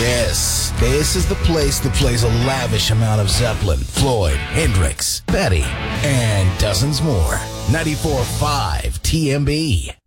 Yes, this is the place that plays a lavish amount of Zeppelin, Floyd, Hendrix, Betty, and dozens more. 94.5 TMB.